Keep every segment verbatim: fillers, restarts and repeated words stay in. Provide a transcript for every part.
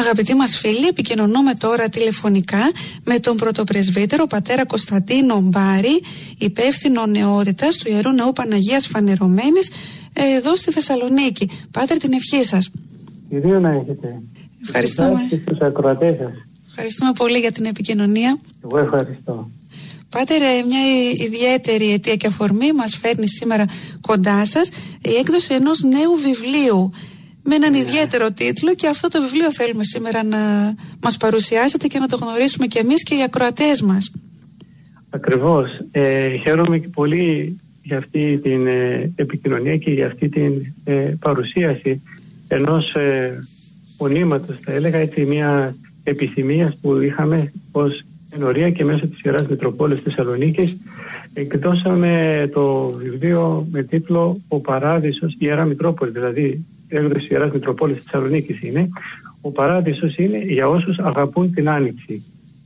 Αγαπητοί μας φίλοι, επικοινωνούμε τώρα τηλεφωνικά με τον πρωτοπρεσβύτερο πατέρα Κωνσταντίνο Μπάρη, υπεύθυνο νεότητας του Ιερού Ναού Παναγίας Φανερωμένης εδώ στη Θεσσαλονίκη. Πάτερ, την ευχή σας. Κυρία να έχετε. Ευχαριστούμε. Και στους ακροατές σας. Ευχαριστούμε πολύ για την επικοινωνία. Εγώ ευχαριστώ. Πάτερ, μια ιδιαίτερη αιτία και αφορμή μας φέρνει σήμερα κοντά σας η έκδοση ενός νέου βιβλίου με έναν yeah. ιδιαίτερο τίτλο, και αυτό το βιβλίο θέλουμε σήμερα να μας παρουσιάσετε και να το γνωρίσουμε και εμείς και οι ακροατές μας. Ακριβώς. Ε, χαίρομαι και πολύ για αυτή την ε, επικοινωνία και για αυτή την ε, παρουσίαση ενός ε, φωνήματος, θα έλεγα έτσι, μια επιθυμίας που είχαμε ως ενορία και μέσω της Ιεράς Μητροπόλης Θεσσαλονίκης. Εκδώσαμε το βιβλίο με τίτλο «Ο Παράδεισος», Ιερά Μητρόπολη, δηλαδή έκδοση Ιεράς Μητροπόλης Θεσσαλονίκης είναι. «Ο Παράδεισος» είναι για όσους αγαπούν την Άνοιξη.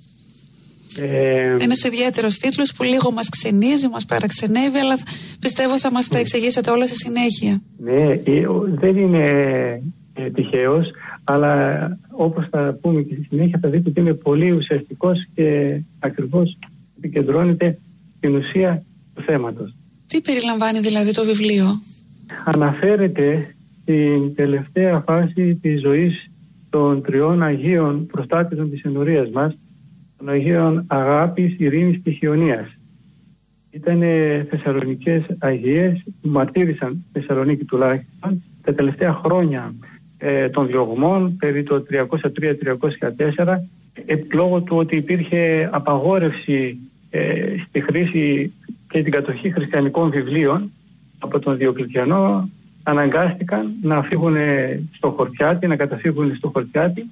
Ε, Ένας ιδιαίτερος τίτλος που λίγο μας ξενίζει, μας παραξενεύει, αλλά πιστεύω θα μας τα εξηγήσετε όλα στη συνέχεια. Ναι, δεν είναι ε, τυχαίος, αλλά όπως θα πούμε και στη συνέχεια θα δείτε ότι είναι πολύ ουσιαστικός και ακριβώς επικεντρώνεται στην ουσία του θέματος. Τι περιλαμβάνει δηλαδή το βιβλίο? Αναφέρεται στην τελευταία φάση της ζωής των τριών Αγίων προστάτητων της ενορίας μας, των Αγίων Αγάπης, Ειρήνης και Χιονίας. Ήταν Θεσσαλονικές Αγίες που μαρτύρησαν Θεσσαλονίκη τουλάχιστον τα τελευταία χρόνια ε, των διωγμών, περί το τριακόσια τρία τριακόσια τέσσερα, ε, λόγω του ότι υπήρχε απαγόρευση ε, στη χρήση και την κατοχή χριστιανικών βιβλίων από τον Διοκλητιανό. Αναγκάστηκαν να φύγουν στο Χορτιάτι, να καταφύγουν στο Χορτιάτι,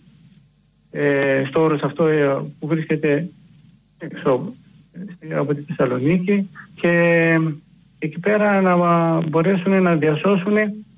ε, στο όρος αυτό ε, που βρίσκεται έξω ε, από τη Θεσσαλονίκη, και ε, εκεί πέρα να μπορέσουν να διασώσουν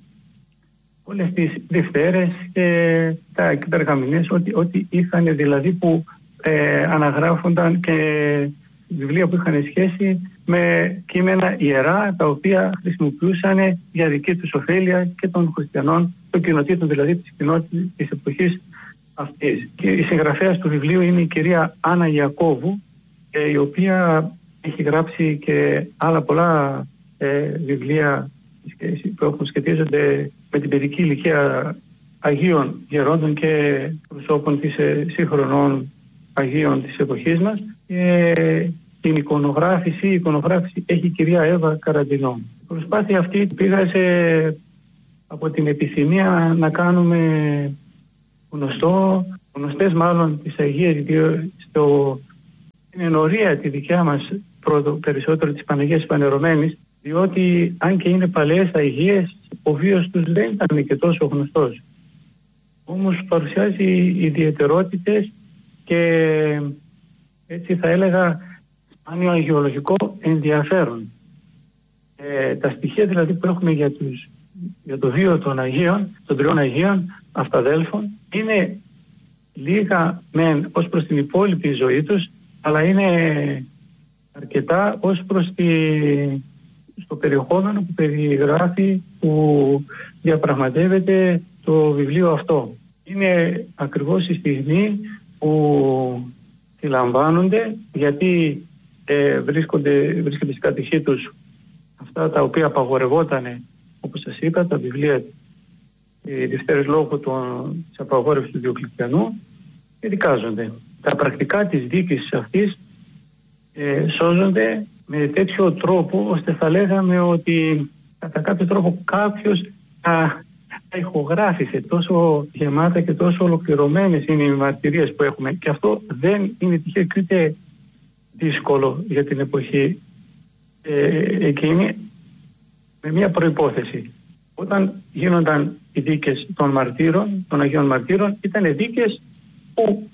όλες τις διφθέρες και τα περγαμηνές, ό,τι, ό,τι είχαν δηλαδή που ε, αναγράφονταν, και βιβλία που είχαν σχέση με κείμενα ιερά, τα οποία χρησιμοποιούσαν για δική τους ωφέλεια και των χριστιανών, των κοινοτήτων δηλαδή της κοινότητας της εποχής αυτής. Και η συγγραφέας του βιβλίου είναι η κυρία Άννα Ιακώβου, ε, η οποία έχει γράψει και άλλα πολλά ε, βιβλία που έχουν σχετίζονται με την παιδική ηλικία Αγίων Γερόντων και προσώπων της ε, σύγχρονων Αγίων της εποχής μας. Και την εικονογράφηση, η εικονογράφηση έχει η κυρία Εύα Καραντινό. Η προσπάθεια αυτή πήγασε από την επιθυμία να κάνουμε γνωστό, γνωστές μάλλον τις Αγίες, στο, στην ενορία τη δικιά μας πρώτο, περισσότερο της Παναγίας Φανερωμένης, διότι αν και είναι παλαιές Αγίες, ο βίος τους δεν ήταν και τόσο γνωστός. Όμως παρουσιάζει ιδιαιτερότητες και έτσι θα έλεγα σπάνιο αγιολογικό ενδιαφέρον. Ε, τα στοιχεία δηλαδή που έχουμε για, τους, για το βίο των Αγίων, των τριών Αγίων Αυταδέλφων, είναι λίγα μεν ως προς την υπόλοιπη ζωή τους, αλλά είναι αρκετά ως προς τη, στο περιεχόμενο που περιγράφει, που διαπραγματεύεται το βιβλίο αυτό. Είναι ακριβώς η στιγμή που συλλαμβάνονται, γιατί ε, βρίσκονται, βρίσκονται στην κατοχή τους αυτά τα οποία απαγορευότανε, όπως σας είπα, τα βιβλία, οι διφθέρες λόγω της απαγόρευσης του Διοκλητιανού, και δικάζονται. Τα πρακτικά της δίκης αυτής ε, σώζονται με τέτοιο τρόπο, ώστε θα λέγαμε ότι κατά κάποιο τρόπο κάποιος τα, τα ηχογράφησε. Τόσο γεμάτα και τόσο ολοκληρωμένες είναι οι μαρτυρίες που έχουμε, και αυτό δεν είναι τυχαίο και ούτε δύσκολο για την εποχή ε, εκείνη, με μια προϋπόθεση. Όταν γίνονταν οι δίκες των μαρτύρων, των Αγίων Μαρτύρων, ήταν δίκες που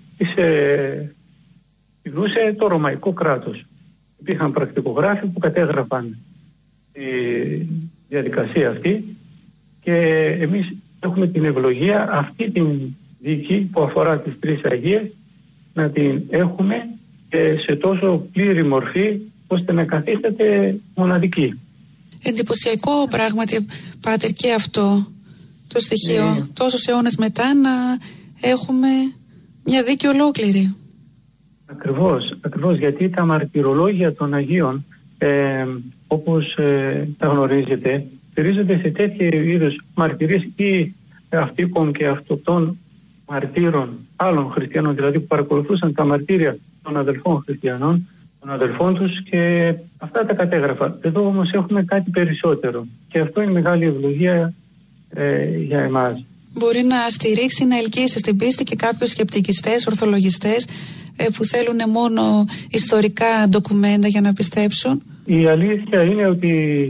ειδούσε το Ρωμαϊκό κράτος. Υπήρχαν πρακτικογράφοι που κατέγραφαν τη διαδικασία αυτή, και εμείς έχουμε την ευλογία αυτή την δίκη που αφορά τις τρεις Αγίες να την έχουμε σε τόσο πλήρη μορφή, ώστε να καθίσταται μοναδική. Εντυπωσιακό πράγματι, Πάτερ, και αυτό το στοιχείο, yeah. τόσους αιώνες μετά να έχουμε μια δίκη ολόκληρη. Ακριβώς, ακριβώς, γιατί τα μαρτυρολόγια των Αγίων, ε, όπως ε, τα γνωρίζετε, στηρίζονται σε τέτοιου είδους μαρτυρίες ή αυτοίκων και αυτοκτών μαρτύρων άλλων χριστιανών, δηλαδή που παρακολουθούσαν τα μαρτύρια των αδελφών χριστιανών, των αδελφών τους, και αυτά τα κατέγραφα. Εδώ όμως έχουμε κάτι περισσότερο και αυτό είναι μεγάλη ευλογία ε, για εμάς. Μπορεί να στηρίξει, να ελκύσει στην πίστη και κάποιους σκεπτικιστές, ορθολογιστές ε, που θέλουν μόνο ιστορικά ντοκουμέντα για να πιστέψουν. Η αλήθεια είναι ότι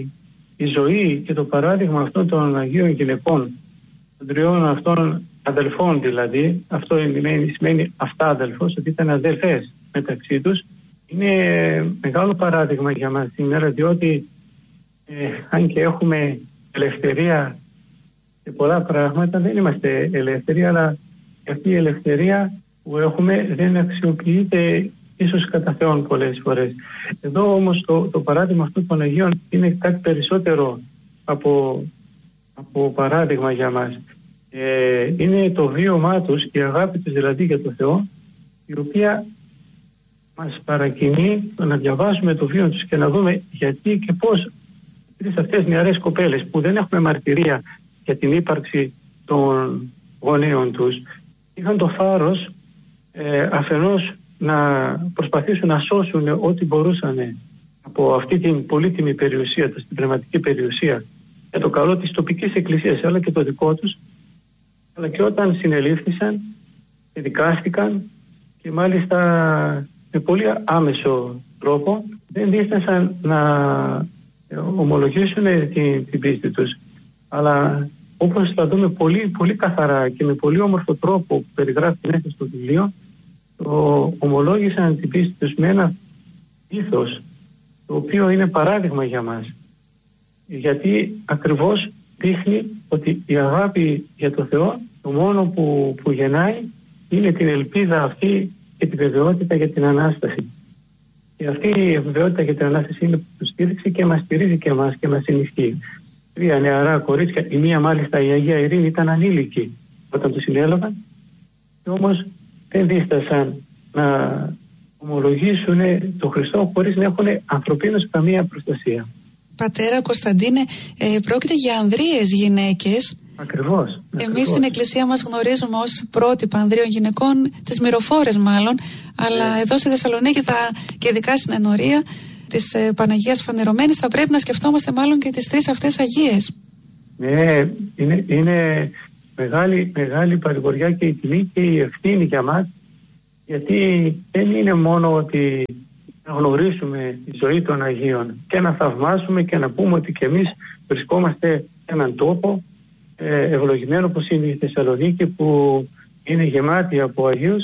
η ζωή και το παράδειγμα αυτών των Αγίων γυναικών, των τριών αυτών αδελφών δηλαδή, αυτό σημαίνει, σημαίνει αυτά αδελφός, ότι ήταν αδελφές μεταξύ τους, είναι μεγάλο παράδειγμα για μας σήμερα, διότι ε, αν και έχουμε ελευθερία σε πολλά πράγματα, δεν είμαστε ελεύθεροι, αλλά αυτή η ελευθερία που έχουμε δεν αξιοποιείται ίσως κατά Θεόν πολλές φορές. Εδώ όμως το, το παράδειγμα αυτού των Αγίων είναι κάτι περισσότερο από, από παράδειγμα για μας. Ε, είναι το βίωμά τους, η αγάπη τους δηλαδή για το Θεό, η οποία μας παρακινεί να διαβάσουμε το βίο τους και να δούμε γιατί και πώς τρεις αυτές νεαρές κοπέλες που δεν έχουμε μαρτυρία για την ύπαρξη των γονέων τους είχαν το θάρρος ε, αφενός να προσπαθήσουν να σώσουν ό,τι μπορούσαν από αυτή την πολύτιμη περιουσία τους, την πνευματική περιουσία, για το καλό της τοπικής εκκλησίας αλλά και το δικό τους, αλλά και όταν συνελήφθησαν και δικάστηκαν και μάλιστα με πολύ άμεσο τρόπο δεν δίστασαν να ομολογήσουν την, την πίστη τους, αλλά όπως θα δούμε πολύ, πολύ καθαρά και με πολύ όμορφο τρόπο που περιγράφει μέσα στο βιβλίο, το ομολόγησαν την πίστη τους με ένα ήθος το οποίο είναι παράδειγμα για μας, γιατί ακριβώς δείχνει ότι η αγάπη για το Θεό το μόνο που, που γεννάει είναι την ελπίδα αυτή και την βεβαιότητα για την Ανάσταση. Και αυτή η βεβαιότητα για την Ανάσταση είναι που τους στήριξε και μας στηρίζει και εμάς και μας ενισχύει. Τρία νεαρά κορίτσια, η μία μάλιστα η Αγία Ειρήνη ήταν ανήλικη όταν τους συνέλαβαν, και όμως δεν δίστασαν να ομολογήσουν τον Χριστό χωρίς να έχουν ανθρωπίνως καμία προστασία. Πατέρα Κωνσταντίνε, ε, πρόκειται για ανδρείες γυναίκες. Ακριβώς. Εμείς στην Εκκλησία μας γνωρίζουμε ως πρότυπα ανδρείων γυναικών τις μυροφόρες μάλλον, αλλά εδώ στη Θεσσαλονίκη θα, και ειδικά στην ενορία της ε, Παναγίας Φανερωμένης θα πρέπει να σκεφτόμαστε μάλλον και τις τρεις αυτές Αγίες. Ναι, είναι, είναι μεγάλη, μεγάλη παρηγοριά και η τιμή και η ευθύνη για μας, γιατί δεν είναι μόνο ότι να γνωρίσουμε τη ζωή των Αγίων και να θαυμάσουμε και να πούμε ότι και εμείς βρισκόμαστε σε έναν τόπο ε, ευλογημένο όπως είναι η Θεσσαλονίκη, που είναι γεμάτη από Αγίους.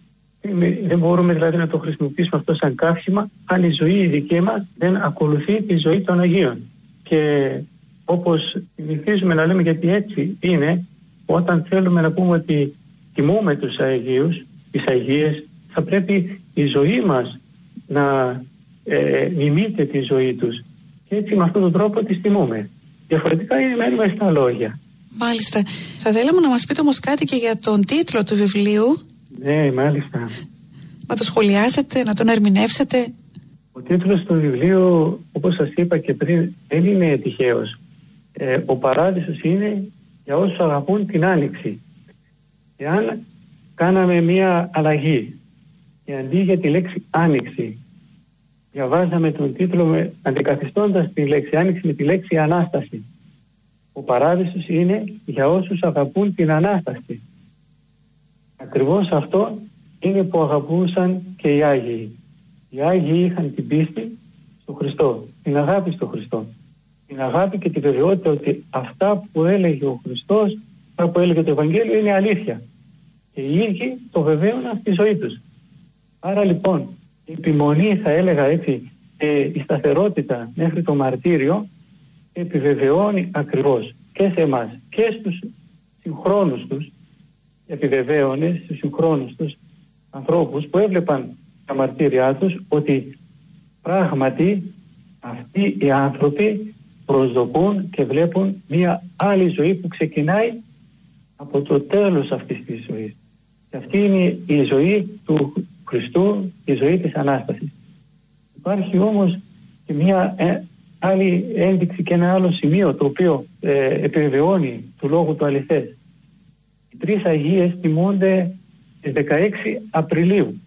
Δεν μπορούμε δηλαδή να το χρησιμοποιήσουμε αυτό σαν καύχημα αν η ζωή η δική μας δεν ακολουθεί τη ζωή των Αγίων. Και όπως συνηθίζουμε να λέμε, γιατί έτσι είναι, όταν θέλουμε να πούμε ότι τιμούμε τους Αγίους, τις Αγίες, θα πρέπει η ζωή μας να ε, μιμείται τη ζωή τους. Και έτσι με αυτόν τον τρόπο τις τιμούμε. Διαφορετικά είναι μένουμε στα λόγια. Μάλιστα. Θα θέλαμε να μας πείτε όμως κάτι και για τον τίτλο του βιβλίου. Ναι, μάλιστα. Να το σχολιάσετε, να τον ερμηνεύσετε. Ο τίτλος του βιβλίου, όπως σας είπα και πριν, δεν είναι τυχαίος. Ε, ο παράδεισος είναι για όσους αγαπούν την Άνοιξη. Εάν κάναμε μία αλλαγή και αντί για τη λέξη Άνοιξη διαβάζαμε τον τίτλο με, αντικαθιστώντας τη λέξη Άνοιξη με τη λέξη Ανάσταση. Ο παράδεισος είναι για όσους αγαπούν την Ανάσταση. Ακριβώς αυτό είναι που αγαπούσαν και οι Άγιοι. Οι Άγιοι είχαν την πίστη στον Χριστό, την αγάπη στον Χριστό. Την αγάπη και την βεβαιότητα ότι αυτά που έλεγε ο Χριστός, αυτά που έλεγε το Ευαγγέλιο είναι αλήθεια. Και οι ίδιοι το βεβαίωναν στη ζωή τους. Άρα λοιπόν η επιμονή, θα έλεγα έτσι, ε, η σταθερότητα μέχρι το μαρτύριο επιβεβαιώνει ακριβώς και σε εμάς και στους συγχρόνους τους, επιβεβαίωνε στους συγχρόνους τους ανθρώπους που έβλεπαν τα μαρτύρια τους ότι πράγματι αυτοί οι άνθρωποι προσδοκούν και βλέπουν μια άλλη ζωή που ξεκινάει από το τέλος αυτής της ζωής. Και αυτή είναι η ζωή του Χριστού, η ζωή της Ανάστασης. Υπάρχει όμως και μια ε, άλλη ένδειξη και ένα άλλο σημείο το οποίο ε, επιβεβαιώνει του λόγου του αληθές. Οι τρεις Αγίες τιμώνται στις δεκαέξι Απριλίου.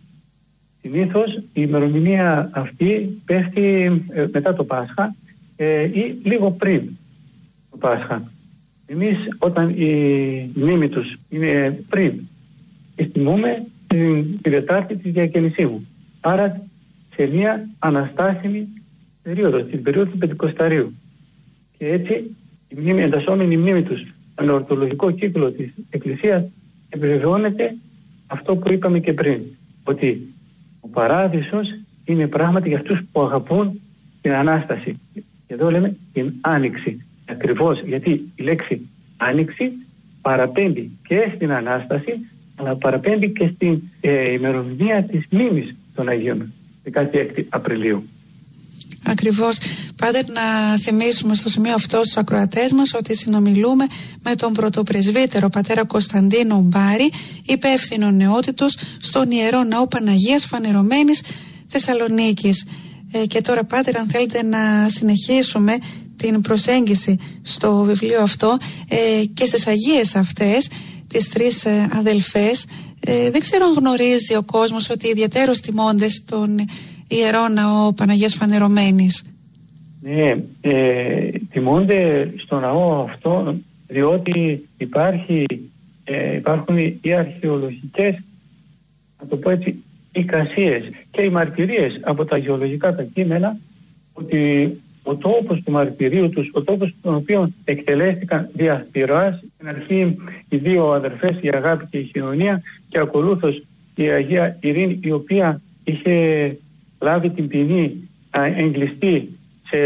Συνήθως η ημερομηνία αυτή πέφτει ε, μετά το Πάσχα ε, ή λίγο πριν το Πάσχα. Εμείς όταν η μνήμη τους είναι πριν, τιμούμε την, την Τετάρτη της Διακαινησίμου. Άρα σε μια αναστάσιμη περίοδο, στην περίοδο του Πεντηκοσταρίου. Και έτσι η μνήμη, εντασσόμενη μνήμη τους στον ορθολογικό κύκλο της Εκκλησίας επιβεβαιώνεται αυτό που είπαμε και πριν, ότι ο παράδεισος είναι πράγματι για αυτούς που αγαπούν την Ανάσταση. Και εδώ λέμε την Άνοιξη. Ακριβώς γιατί η λέξη Άνοιξη παραπέμπει και στην Ανάσταση, αλλά παραπέμπει και στην ε, ημερομηνία της μνήμης των Αγίων, δεκαέξι Απριλίου. Ακριβώς. Πάτερ, να θυμίσουμε στο σημείο αυτό στους ακροατές μας ότι συνομιλούμε με τον πρωτοπρεσβύτερο πατέρα Κωνσταντίνο Μπάρη, υπεύθυνο νεότητος στον Ιερό Ναό Παναγίας Φανερωμένης Θεσσαλονίκης. Ε, και τώρα, Πάτερ, αν θέλετε να συνεχίσουμε την προσέγγιση στο βιβλίο αυτό ε, και στις Αγίες αυτές, τις τρεις ε, αδελφές, ε, δεν ξέρω αν γνωρίζει ο κόσμος ότι ιδιαίτερος τιμώνται στον Ιερό Ναό Παναγίας Φανερωμένης. Ναι, ε, τιμώνται στο ναό αυτό διότι υπάρχει, ε, υπάρχουν οι αρχαιολογικές, να το πω έτσι, εικασίες και οι μαρτυρίες από τα γεωλογικά τα κείμενα ότι ο τόπος του μαρτυρίου τους, ο τόπος στον οποίο εκτελέστηκαν διασπυράς, στην αρχή οι δύο αδερφές, η Αγάπη και η Χιονία, και ακολούθως η Αγία Ειρήνη, η οποία είχε λάβει την ποινή να εγκλειστεί σε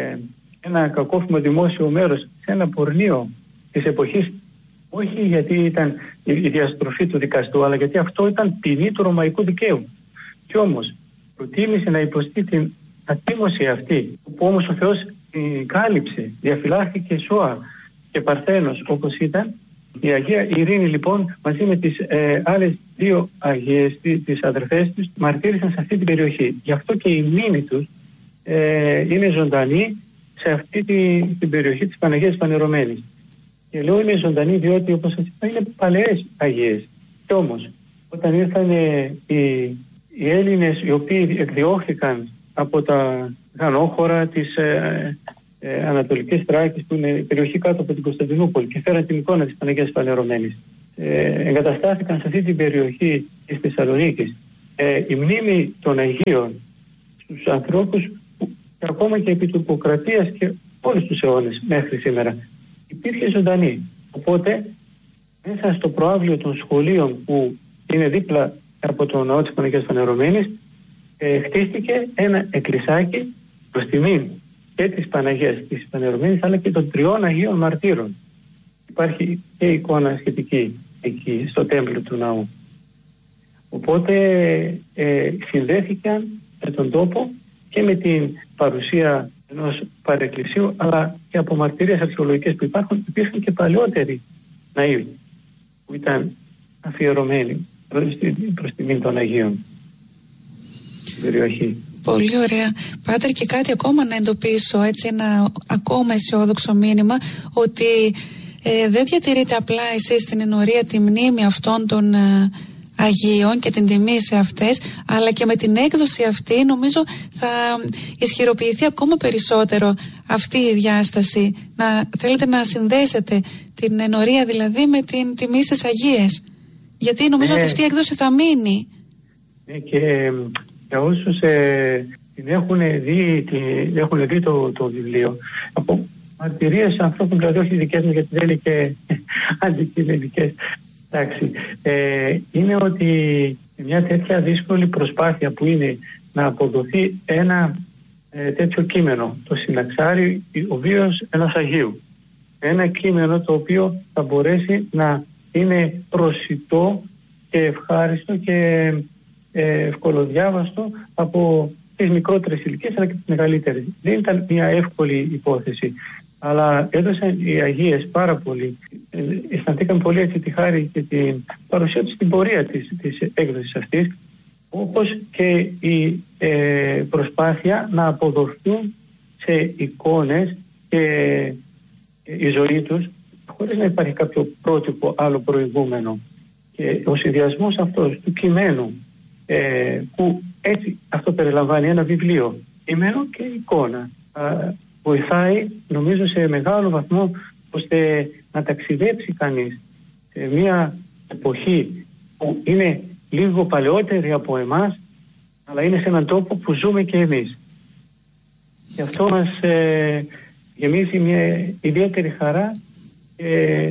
ένα κακόφημο δημόσιο μέρος, σε ένα πορνείο της εποχής, όχι γιατί ήταν η διαστροφή του δικαστού, αλλά γιατί αυτό ήταν ποινή του ρωμαϊκού δικαίου. Και όμως προτίμησε να υποστεί την ατίμωση αυτή, που όμως ο Θεός κάλυψε, διαφυλάχθηκε σώα και παρθένος όπως ήταν. Η Αγία Ειρήνη λοιπόν μαζί με τις ε, άλλες δύο Αγίες, τις αδερφές τους, μαρτύρησαν σε αυτή την περιοχή. Γι' αυτό και η μνήμη τους ε, είναι ζωντανή σε αυτή τη, την περιοχή της Παναγίας Φανερωμένης. Και λέω είναι ζωντανή διότι, όπως σας είπα, είναι παλαιές Αγίες. Και όμως όταν ήρθαν ε, οι, οι Έλληνες οι οποίοι εκδιώχθηκαν από τα γανόχωρα της ε, ε, Ανατολικής Θράκης, που είναι η περιοχή κάτω από την Κωνσταντινούπολη, και φέραν την εικόνα της Παναγίας Φανερωμένης, ε, εγκαταστάθηκαν σε αυτή την περιοχή της Θεσσαλονίκης. Ε, η μνήμη των Αγίων στους ανθρώπους που και ακόμα και επί του Ιπποκρατίας και όλους τους αιώνες μέχρι σήμερα υπήρχε ζωντανή. Οπότε μέσα στο προάβλιο των σχολείων που είναι δίπλα από το ναό της Παναγίας Φανερωμένης ε, χτίστηκε ένα εκκλησάκι προς τιμήν και της Παναγίας της Φανερωμένης αλλά και των τριών Αγίων Μαρτύρων. Υπάρχει και εικόνα σχετική εκεί στο τέμπλο του ναού. Οπότε ε, συνδέθηκαν με τον τόπο και με την παρουσία ενός παρεκκλησίου, αλλά και από μαρτυρίες αρχαιολογικές που υπάρχουν. Υπήρχαν και παλαιότεροι ναοί που ήταν αφιερωμένοι προς τιμήν των Αγίων στην περιοχή. Πολύ ωραία. Πάτερ, και κάτι ακόμα να εντοπίσω, έτσι ένα ακόμα αισιόδοξο μήνυμα, ότι ε, δεν διατηρείτε απλά εσείς στην ενορία τη μνήμη αυτών των ε, Αγίων και την τιμή σε αυτές, αλλά και με την έκδοση αυτή νομίζω θα ισχυροποιηθεί ακόμα περισσότερο αυτή η διάσταση. Να θέλετε να συνδέσετε την ενορία δηλαδή με την τιμή στις Αγίες, γιατί νομίζω ε, ότι αυτή η έκδοση θα μείνει. Ε, και για όσους ε, την έχουν δει, την, έχουν δει το, το βιβλίο από μαρτυρίες ανθρώπων, δηλαδή όχι δικές μου, γιατί δεν είναι και αντικειμενικές. Εντάξει, ε, είναι ότι μια τέτοια δύσκολη προσπάθεια που είναι να αποδοθεί ένα ε, τέτοιο κείμενο, το Συναξάρι, ο βίος ενός Αγίου, ένα κείμενο το οποίο θα μπορέσει να είναι προσιτό και ευχάριστο και ε, ευκολοδιάβαστο από τις μικρότερες ηλικίες αλλά και τις μεγαλύτερες. Δεν ήταν μια εύκολη υπόθεση. αλλά έδωσαν οι Αγίες πάρα πολύ. Ε, αισθανθήκαν πολύ έτσι τη χάρη και την παρουσία τους στην πορεία της, της έκδοσης αυτής, όπως και η ε, προσπάθεια να αποδοθούν σε εικόνες και ε, η ζωή τους χωρίς να υπάρχει κάποιο πρότυπο άλλο προηγούμενο. Και ο συνδυασμός αυτός του κειμένου ε, που έτσι αυτό περιλαμβάνει ένα βιβλίο, κείμενο και εικόνα, ε, βοηθάει νομίζω σε μεγάλο βαθμό ώστε να ταξιδέψει κανείς σε μια εποχή που είναι λίγο παλαιότερη από εμάς, αλλά είναι σε έναν τόπο που ζούμε και εμείς. Και αυτό μας ε, γεμίζει μια ιδιαίτερη χαρά και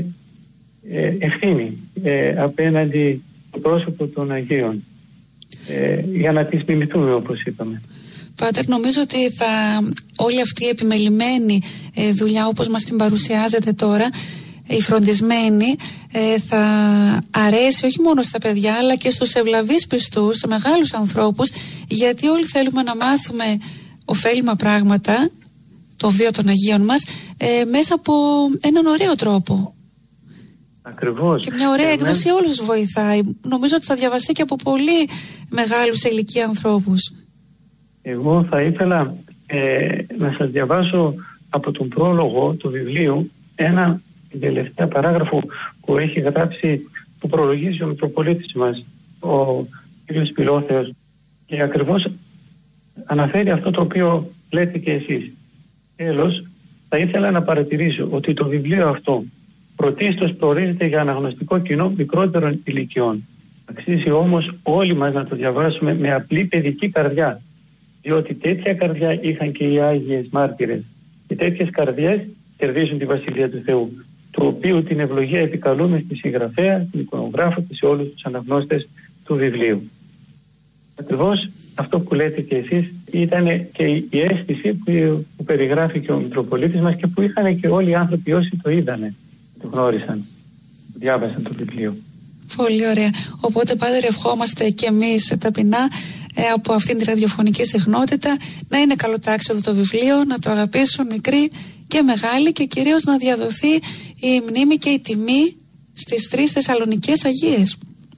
ε, ευθύνη ε, απέναντι στο πρόσωπο των Αγίων, ε, για να τις μιμηθούμε, όπως είπαμε. Πάτερ, νομίζω ότι θα, όλη αυτή η επιμελημένη ε, δουλειά όπως μας την παρουσιάζεται τώρα, η φροντισμένη, ε, θα αρέσει όχι μόνο στα παιδιά αλλά και στους ευλαβείς πιστούς, σε μεγάλους ανθρώπους, γιατί όλοι θέλουμε να μάθουμε ωφέλιμα πράγματα, το βίο των Αγίων μας, ε, μέσα από έναν ωραίο τρόπο. Ακριβώς. Και μια ωραία έκδοση ναι. όλους βοηθάει. Νομίζω ότι θα διαβαστεί και από πολύ μεγάλους σε ηλικία ανθρώπους. Εγώ θα ήθελα ε, να σας διαβάσω από τον πρόλογο του βιβλίου ένα τελευταία παράγραφο που έχει γράψει, που προλογίζει ο Μητροπολίτης μας, ο κ. Πυλώθεος, και ακριβώς αναφέρει αυτό το οποίο λέτε και εσείς. Τέλος, θα ήθελα να παρατηρήσω ότι το βιβλίο αυτό πρωτίστως προορίζεται για αναγνωστικό κοινό μικρότερων ηλικιών. Αξίζει όμως όλοι μας να το διαβάσουμε με απλή παιδική καρδιά, διότι τέτοια καρδιά είχαν και οι Άγιες Μάρτυρες και τέτοιες καρδιές κερδίζουν τη Βασιλεία του Θεού, του οποίου την ευλογία επικαλούμε στη συγγραφέα, την εικονογράφο και σε όλους τους αναγνώστες του βιβλίου. Ακριβώς αυτό που λέτε και εσείς ήταν και η αίσθηση που, που περιγράφει και ο Μητροπολίτης μας και που είχαν και όλοι οι άνθρωποι όσοι το είδανε, το γνώρισαν, διάβασαν το βιβλίο. Πολύ ωραία. Οπότε, Πάτερ, ευχόμαστε και εμείς ταπεινά ε, από αυτήν την ραδιοφωνική συχνότητα να είναι καλοτάξιο το βιβλίο, να το αγαπήσουν μικροί και μεγάλοι και κυρίως να διαδοθεί η μνήμη και η τιμή στις τρεις Θεσσαλονικές Αγίες.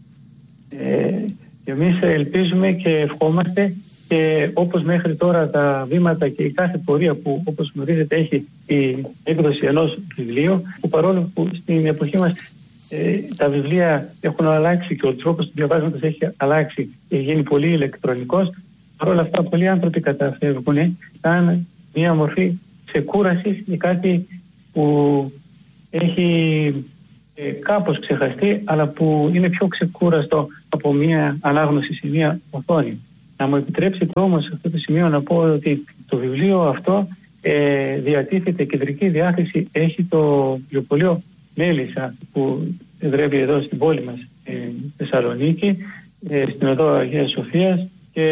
Ε, και εμείς ελπίζουμε και ευχόμαστε, και όπως μέχρι τώρα τα βήματα και η κάθε πορεία που, όπως γνωρίζετε, έχει η έκδοση ενός βιβλίου, που παρόλο που στην εποχή μας ε, τα βιβλία έχουν αλλάξει και ο τρόπος του διαβάσματος έχει αλλάξει και γίνει πολύ ηλεκτρονικός, παρόλα αυτά πολλοί άνθρωποι καταφεύγουν σαν μια μορφή ξεκούρασης ή κάτι που έχει ε, κάπως ξεχαστεί, αλλά που είναι πιο ξεκούραστο από μια ανάγνωση σε μια οθόνη. Να μου επιτρέψετε όμως σε αυτό το σημείο να πω ότι το βιβλίο αυτό ε, διατίθεται, κεντρική διάθεση έχει το βιβλιοπωλείο Μέλισσα, που εδρεύει εδώ στην πόλη μας, ε, Θεσσαλονίκη, ε, στην οδό Αγίας Σοφίας, και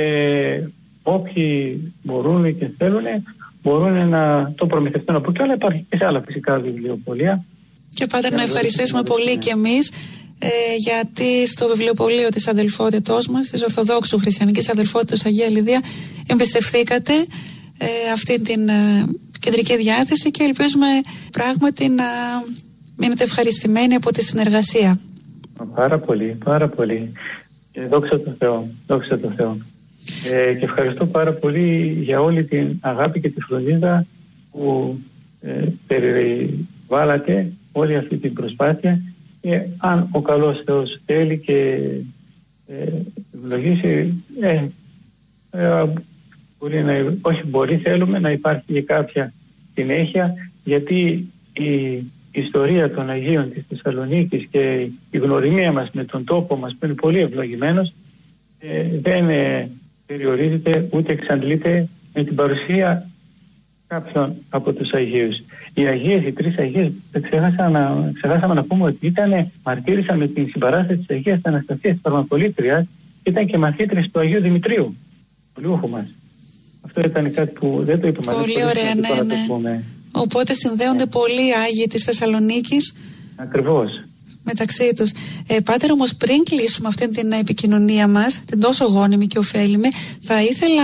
όποιοι μπορούν και θέλουν μπορούν να το προμηθευτούν από εκεί, αλλά υπάρχει και σε άλλα φυσικά βιβλιοπωλεία. Και πάντα να ευχαριστήσουμε πολύ και εμείς, ε, γιατί στο βιβλιοπωλείο της αδελφότητός μας, της Ορθοδόξου Χριστιανικής Αδελφότητας Αγία Λιδία, εμπιστευθήκατε ε, αυτή την ε, κεντρική διάθεση και ελπίζουμε πράγματι να μείνετε ευχαριστημένοι από τη συνεργασία. Πάρα πολύ, πάρα πολύ. Και δόξα τω Θεώ, δόξα τω Θεώ. Ε, και ευχαριστώ πάρα πολύ για όλη την αγάπη και τη φροντίδα που ε, περιβάλλατε όλη αυτή την προσπάθεια, και αν ο καλός Θεός θέλει και ε, ευλογήσει, ε, ε, μπορεί να, όχι μπορεί, θέλουμε να υπάρχει και κάποια συνέχεια, γιατί η η ιστορία των Αγίων της Θεσσαλονίκης και η γνωριμία μας με τον τόπο μας, που είναι πολύ ευλογημένος, ε, δεν ε, περιορίζεται ούτε εξαντλείται με την παρουσία κάποιων από τους Αγίους. Οι Αγίες, οι τρεις Αγίες, ξεχάσαμε, ξεχάσαμε να πούμε ότι ήταν, μαρτύρησαν με την συμπαράσταση της Αγίας Αναστασίας της Παρμακολήτριας, ήταν και μαθήτρες του Αγίου Δημητρίου, του Λούχου μας. Αυτό ήταν κάτι που δεν το είπαμε. Πολύ ωραία, ναι, ναι. Πούμε. Οπότε συνδέονται yeah. πολλοί Άγιοι της Θεσσαλονίκης. Ακριβώς. Μεταξύ τους. Ε, Πάτερ, όμως πριν κλείσουμε αυτή την επικοινωνία μας, την τόσο γόνιμη και ωφέλιμη, θα ήθελα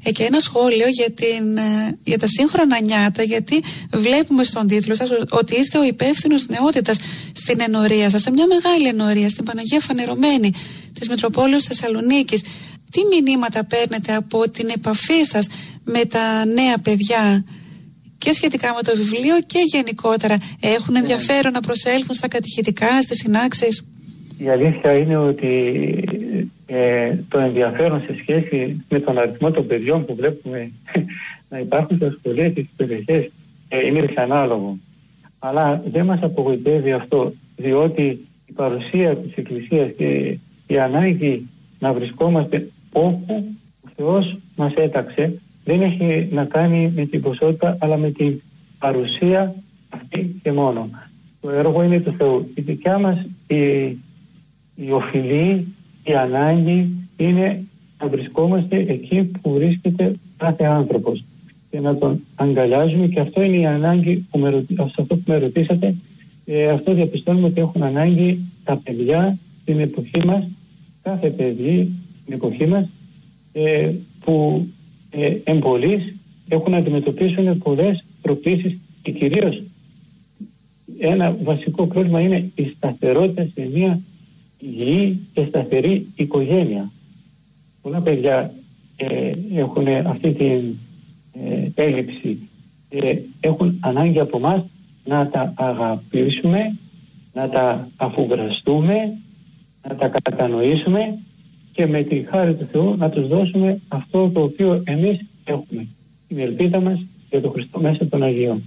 Ε, και ένα σχόλιο για, την, για τα σύγχρονα νιάτα, γιατί βλέπουμε στον τίτλο σας ότι είστε ο υπεύθυνος νεότητας στην ενορία σας, σε μια μεγάλη ενορία, στην Παναγία Φανερωμένη της Μητροπόλεως Θεσσαλονίκης. Τι μηνύματα παίρνετε από την επαφή σας με τα νέα παιδιά και σχετικά με το βιβλίο και γενικότερα? Έχουν ενδιαφέρον να προσέλθουν στα κατηχητικά, στις συνάξεις? Η αλήθεια είναι ότι ε, το ενδιαφέρον σε σχέση με τον αριθμό των παιδιών που βλέπουμε να υπάρχουν στα σχολεία και στις περιοχές ε, είναι δυσανάλογο. Αλλά δεν μας απογοητεύει αυτό, διότι η παρουσία της Εκκλησίας και η ανάγκη να βρισκόμαστε όπου ο Θεός μας έταξε δεν έχει να κάνει με την ποσότητα, αλλά με την παρουσία αυτή και μόνο. Το έργο είναι του Θεού. Η δικιά μας η, η οφειλή, η ανάγκη είναι να βρισκόμαστε εκεί που βρίσκεται κάθε άνθρωπος και να τον αγκαλιάζουμε, και αυτό είναι η ανάγκη που με, ρωτη... αυτό που με ρωτήσατε. Ε, αυτό διαπιστώνουμε ότι έχουν ανάγκη τα παιδιά στην εποχή μας, κάθε παιδί στην εποχή μας, ε, που ε, εμπολείς έχουν να αντιμετωπίσουν πολλές προκλήσεις, και κυρίως ένα βασικό πρόβλημα είναι η σταθερότητα σε μια υγιή και σταθερή οικογένεια. Πολλά παιδιά ε, έχουν αυτή την ε, έλλειψη και έχουν ανάγκη από μας να τα αγαπήσουμε, να τα αφουγκραστούμε, να τα κατανοήσουμε και με τη χάρη του Θεού να τους δώσουμε αυτό το οποίο εμείς έχουμε, την ελπίδα μας για τον Χριστό μέσα των Αγίων.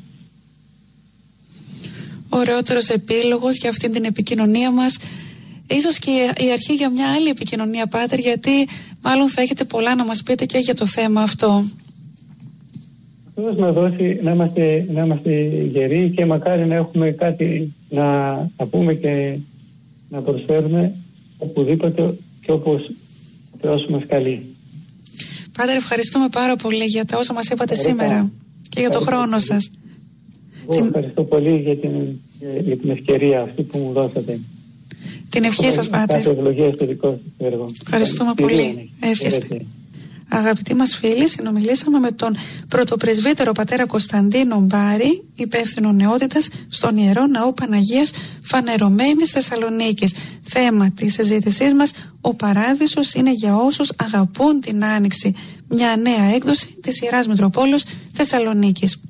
Ωραιότερος επίλογος για αυτή την επικοινωνία μας. Ίσως και η αρχή για μια άλλη επικοινωνία, Πάτερ, γιατί μάλλον θα έχετε πολλά να μας πείτε και για το θέμα αυτό. Αυτός να δώσει να είμαστε, να είμαστε γεροί και μακάρι να έχουμε κάτι να, να πούμε και να προσφέρουμε οπουδήποτε και όπως ο Θεός μας καλεί. Πάτερ, ευχαριστούμε πάρα πολύ για τα όσα μας είπατε Ευχαριστώ. σήμερα και για το χρόνο σας. Εγώ ευχαριστώ πολύ για την, για την ευκαιρία αυτή που μου δώσατε. Την ευχή σας, Πάτερ. Κάθε ευλογία στο δικό σας έργο. Ευχαριστούμε πολύ. Εύχεστε. Αγαπητοί μας φίλοι, συνομιλήσαμε με τον πρωτοπρεσβύτερο πατέρα Κωνσταντίνο Μπάρη, υπεύθυνο νεότητας στον Ιερό Ναό Παναγίας Φανερωμένης Θεσσαλονίκης. Θέμα της συζήτησής μας: ο Παράδεισος είναι για όσους αγαπούν την Άνοιξη. Μια νέα έκδοση της Ιεράς Μητροπόλεως Θεσσαλονίκης.